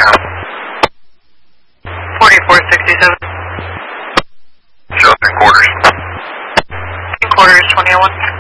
com. 4467. Show up in quarters. In quarters, 2001.